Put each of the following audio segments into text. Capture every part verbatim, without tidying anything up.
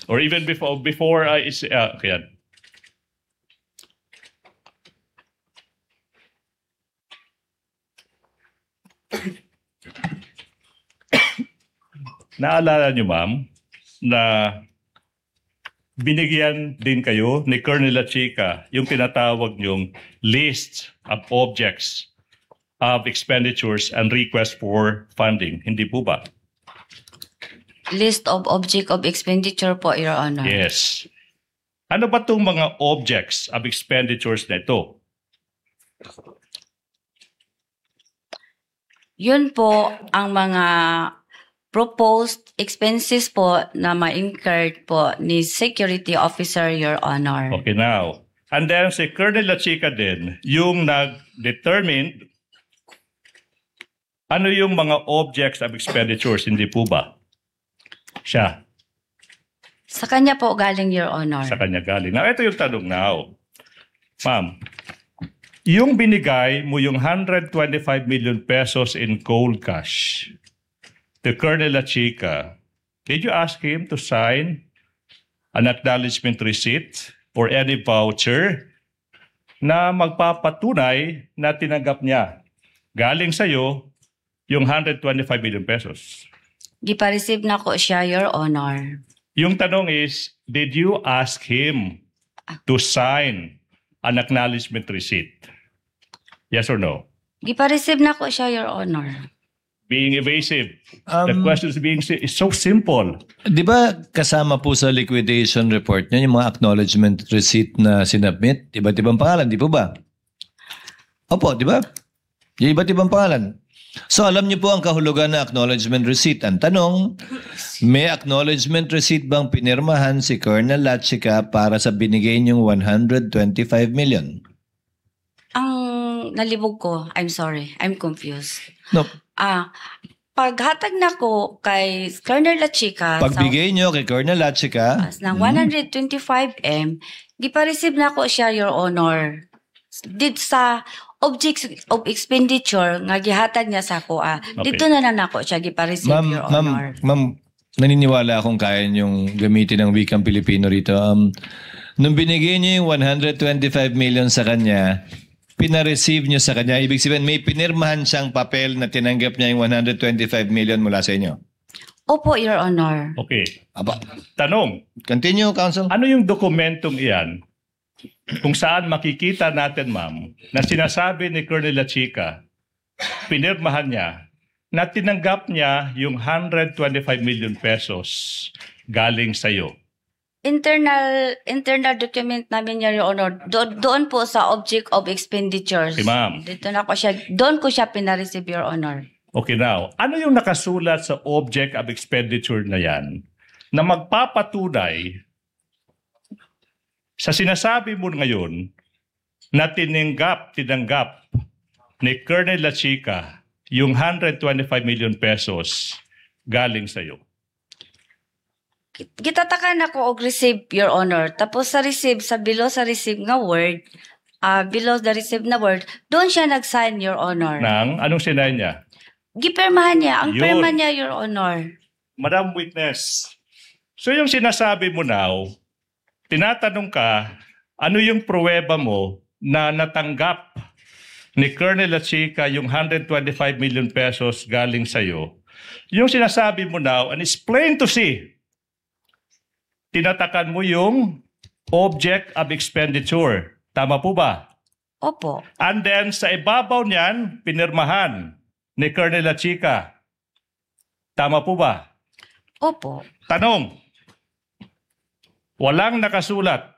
Or even before, before uh, is, uh, yan. Naalala niyo, ma'am, na binigyan din kayo ni Colonel Lachica yung tinatawag niyong list of objects of expenditures and requests for funding. Hindi po ba? List of object of expenditure po, Your Honor. Yes. Ano ba itong mga objects of expenditures na ito? Yun po ang mga proposed expenses po na ma-incurred po ni Security Officer, Your Honor. Okay, now. And then si Colonel Lachica din, yung nag-determine ano yung mga objects of expenditures, hindi po ba? Siya. Sa kanya po galing, Your Honor. Sa kanya galing. Now, ito yung tanong now. Ma'am, yung binigay mo yung one hundred twenty-five million pesos in cold cash to Colonel Lachica, did you ask him to sign an acknowledgement receipt or any voucher na magpapatunay na tinanggap niya galing sa'yo yung one hundred twenty-five million pesos? Gipa-receive na ko siya, Your Honor. Yung tanong is, did you ask him to sign an acknowledgement receipt? Yes or no? Gipa-receive na ko siya, Your Honor. Being evasive. The Um, question is being si- is so simple. Di ba kasama po sa liquidation report niyo yung mga acknowledgement receipt na sinubmit? Iba't ibang pangalan, di po ba? Opo, di ba? Yung iba't ibang pangalan. So alam niyo po ang kahulugan na acknowledgement receipt. Ang tanong, may acknowledgement receipt bang pinirmahan si Colonel Lachica para sa binigay niyong one hundred twenty-five million? Ang nalibog ko, I'm sorry, I'm confused. No. Ah, paghatag na ko kay Colonel Lachica Pagbigay niyo kay Colonel Lachica, sa ng one hundred twenty-five M, gipa-receive na ko siya, Your Honor. Did sa objects of expenditure nga gihatag niya sa ako, ah, Okay. dito na na nako siya gipa-receive, Ma'am, Your ma'am, Honor. ma'am, naniniwala akong kaya niyong gamitin ng wikang Pilipino rito. Um, nung binigay niyo yung one hundred twenty-five million sa kanya, pina-receive niyo sa kanya. Ibig sabihin, may pinirmahan siyang papel na tinanggap niya yung one hundred twenty-five million mula sa inyo. Opo, Your Honor. Okay. Aba, Tanong, continue, Counsel. ano yung dokumentong iyan kung saan makikita natin, ma'am, na sinasabi ni Colonel Lachica, pinirmahan niya, na tinanggap niya yung one hundred twenty-five million pesos galing sa'yo? Internal internal document namin, Your Honor. Do- doon po sa object of expenditures. Okay, ma'am. Dito na ko siya, doon ko siya pina-receive, Your Honor. Okay, now, ano yung nakasulat sa object of expenditure na yan na magpapatunay sa sinasabi mo ngayon na tinanggap, tinanggap ni Colonel Lachica yung one hundred twenty-five million pesos galing sa'yo? Gitatakan ako og receive, Your Honor. Tapos sa receive, sa below sa receive nga word, ah below the receive na word, doon siya nag-sign, Your Honor. Nang, anong sinay niya? Gipirmahan niya. Ang Yun. pirma niya, Your Honor. Madam Witness, so yung sinasabi mo now, tinatanong ka, ano yung pruweba mo na natanggap ni Colonel Lachica yung one hundred twenty-five million pesos galing sa'yo? Yung sinasabi mo now, and it's plain to see, tinatakan mo yung object of expenditure. Tama po ba? Opo. And then sa ibabaw niyan, pinirmahan ni Colonel Lachica. Tama po ba? Opo. Tanong, walang nakasulat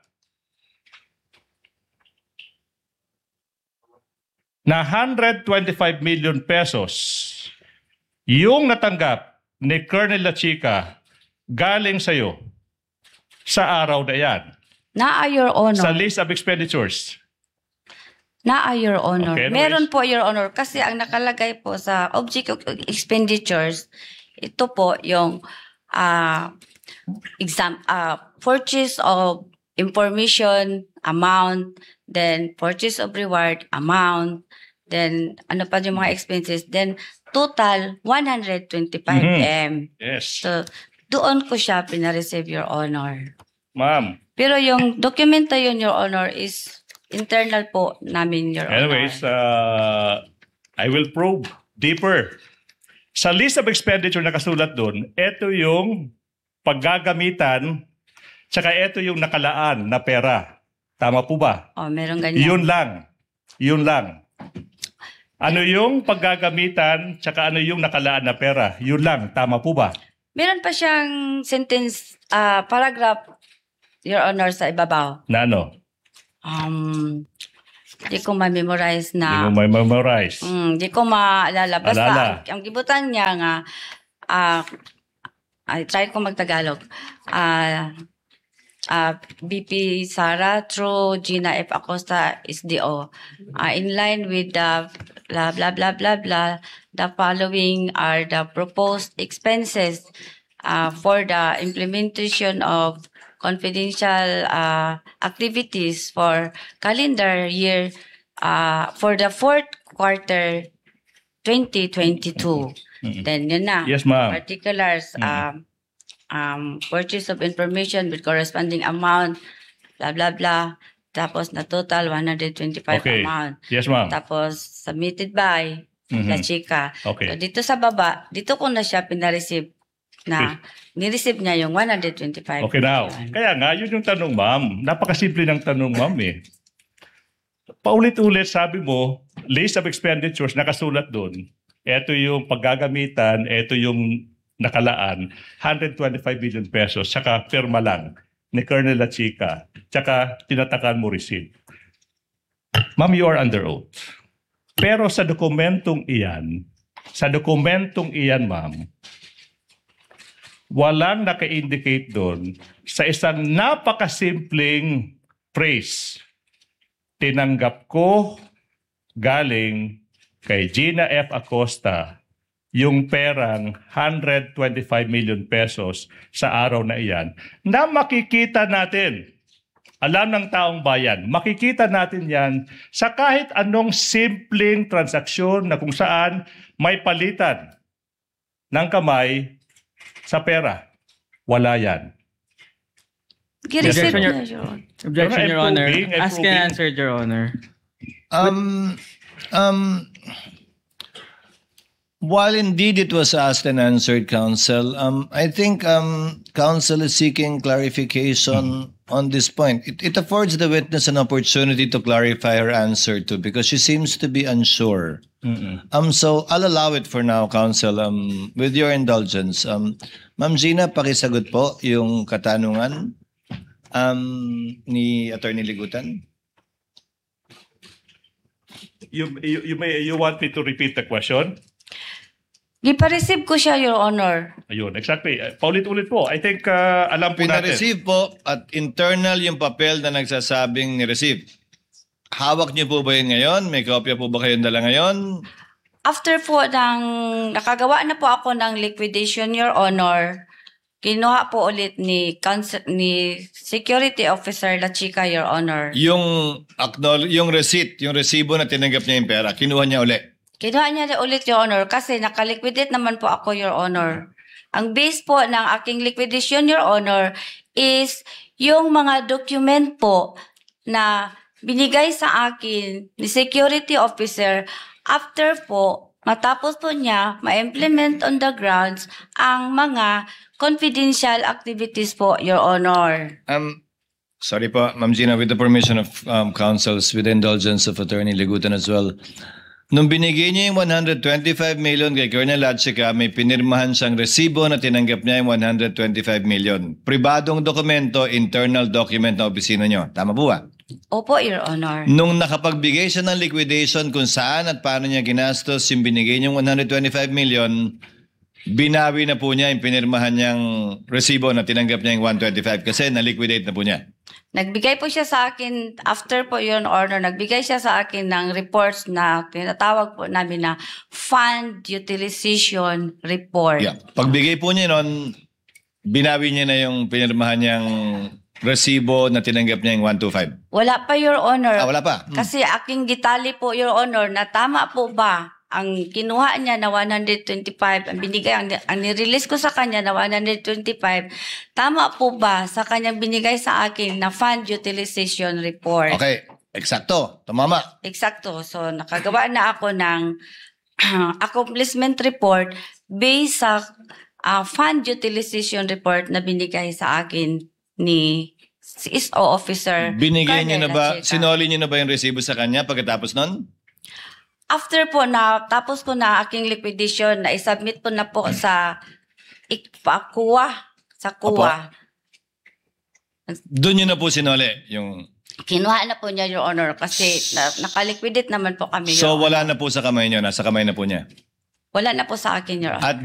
na one hundred twenty-five million pesos yung natanggap ni Colonel Lachica galing sa'yo sa araw na yan. Naa, Your Honor. Sa list of expenditures. Naa, Your Honor. Okay, anyways. Meron po, Your Honor. Kasi ang nakalagay po sa object of expenditures, ito po yung ah exam, ah purchase of information amount, then purchase of reward amount, then ano pa yung mga expenses, then total one hundred twenty-five M. Yes. So, doon ko siya pinareceive, Your Honor. Ma'am, Pero yung dokumento yun, Your Honor, is internal po namin, Your anyways, Honor. uh, I will probe deeper. Sa list of expenditure na kasulat doon, ito yung paggagamitan, tsaka ito yung nakalaan na pera. Tama po ba? Oh, meron ganyan. Yun lang. Yun lang. Ano yung paggagamitan, tsaka ano yung nakalaan na pera? Yun lang. Tama po ba? Meron pa siyang sentence, ah, paragraph, Your Honor, sa ibabaw. Na ano? Um, di ko ma-memorize Hindi na. mo may memorize. Mm, di ko maalala. Basta, Alala. ang, ang gibutan niya nga, ah, I try ko magtagalog. Ah, ah, B P Sara through Gina F. Acosta, S D O. Ah, in line with the blah, blah, blah, blah, blah, the following are the proposed expenses ah, for the implementation of confidential uh, activities for calendar year uh, for the fourth quarter twenty twenty-two. Mm. Then yun na. Yes, ma'am. Particulars, um, um, purchase of information with corresponding amount, blah, blah, blah. Tapos na total one hundred twenty-five Okay. amount. Yes, ma'am. Tapos submitted by Mhm. La Chica. Okay. So dito sa baba, dito ko na siya pinareceive na nireceive niya yung one hundred twenty-five. Okay now. million. Kaya nga, yun yung tanong, ma'am. Napakasimple ng tanong, ma'am eh. Paulit-ulit sabi mo, list of expenditures, nakasulat doon. Ito yung paggagamitan, ito yung nakalaan, one hundred twenty-five billion pesos, tsaka firma lang ni Colonel La Chica, tsaka tinatakan mo receipt. Ma'am, you are under oath. Pero sa dokumentong iyan, sa dokumentong iyan, ma'am, walang naka-indicate doon sa isang napakasimpleng phrase. Tinanggap ko galing kay Gina F. Acosta yung perang one hundred twenty-five million pesos sa araw na iyan na makikita natin. Alam ng taong bayan, makikita natin yan sa kahit anong simpleng transaksyon na kung saan may palitan ng kamay sa pera. Wala yan. Gireceive Objection, niya, Your- Your Honor. Objection, I'm Your Honor. probing, I'm Ask and probing. answer, Your Honor. Um, um, while indeed it was asked and answered, counsel, um, I think um, counsel is seeking clarification on this point. It, it affords the witness an opportunity to clarify her answer to because she seems to be unsure. Mm-mm. Um, so I'll allow it for now, counsel. Um, with your indulgence, um, Ma'am Gina, pakisagot po yung katanungan um, ni Attorney Ligutan. You, you, you, may, you want me to repeat the question? Gipa-receive ko siya, Your Honor. Ayun, exactly. Uh, Paulit-ulit po. I think uh, alam po natin. Pina-receive po at internal yung papel na nagsasabing ni-receive. Hawak niyo po ba yun ngayon? May kopya po ba kayong dala ngayon? After po ng, nakagawa na po ako ng liquidation, Your Honor, kinuha po ulit ni, cons- ni Security Officer La Chica, Your Honor. Yung, acknowledge, yung receipt, yung resibo na tinanggap niya yung pera, kinuha niya uli. Kinuha niya na ulit, Your Honor, kasi nakaliquidate naman po ako, Your Honor. Ang base po ng aking liquidation, Your Honor, is yung mga document po na binigay sa akin ni Security Officer after po, matapos po niya ma-implement on the grounds ang mga confidential activities po, Your Honor. Um, sorry po, Ma'am Gina, with the permission of um, counsels, with the indulgence of Attorney Ligutan as well. Nung binigay niya yung one hundred twenty-five million kay Colonel Lachica, may pinirmahan siyang resibo na tinanggap niya yung one hundred twenty-five million. Pribadong dokumento, internal document na opisina niyo. Tama po ba? Opo, Your Honor. Nung nakapagbigay siya ng liquidation kung saan at paano niya ginastos yung binigay niyang one hundred twenty-five million, binawi na po niya yung pinirmahan niyang resibo na tinanggap niya yung one hundred twenty-five kasi na-liquidate na po niya. Nagbigay po siya sa akin, after po Your Honor, nagbigay siya sa akin ng reports na tinatawag po namin na Fund Utilization Report. Yeah. Pagbigay po niya nun, binawi niya na yung pinirmahan niyang resibo na tinanggap niya yung one hundred twenty-five. Wala pa, Your Honor. Ah, wala pa? Hmm. Kasi aking gitali po, Your Honor, na tama po ba ang kinuha niya na one hundred twenty-five, ang binigay, ang, ang nirelease ko sa kanya na one hundred twenty-five, tama po ba sa kanyang binigay sa akin na fund utilization report? Okay, eksakto. Tumama. Eksakto. So, nakagawa na ako ng accomplishment report based sa ah, fund utilization report na binigay sa akin ni C S O officer. Binigay niyo na Colonel ba, Lachica. sinoli niyo na ba yung resibo sa kanya pagkatapos nun? After po na tapos ko na aking liquidation, na isubmit po na po sa ikpa kuwa sa kuwa. Doon niyo na po sinoli yung... Kinuha na po niya, Your Honor, kasi na, nakaliquidate naman po kami. Your So Honor. wala na po sa kamay niyo, nasa kamay na po niya. Wala na po sa akin, Your Honor. At